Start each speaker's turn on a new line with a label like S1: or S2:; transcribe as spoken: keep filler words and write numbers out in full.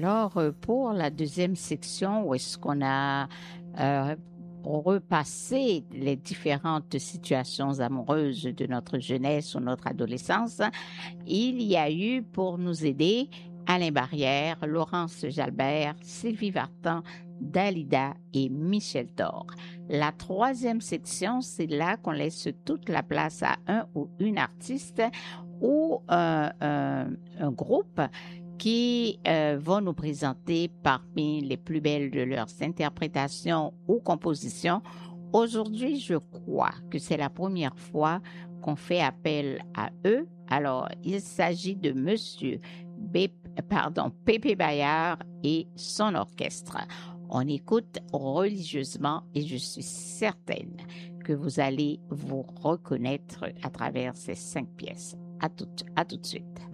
S1: Alors, euh, pour la deuxième section, où est-ce qu'on a euh, repassé les différentes situations amoureuses de notre jeunesse ou notre adolescence, il y a eu pour nous aider Alain Barrière, Laurence Jalbert, Sylvie Vartan, Dalida et Michel Thor. La troisième section, c'est là qu'on laisse toute la place à un ou une artiste ou un, un, un groupe qui euh, vont nous présenter parmi les plus belles de leurs interprétations ou compositions. Aujourd'hui, je crois que c'est la première fois qu'on fait appel à eux. Alors, il s'agit de Monsieur B, pardon, Pépé Bayard et son orchestre. On écoute religieusement et je suis certaine que vous allez vous reconnaître à travers ces cinq pièces. À tout, à tout de suite.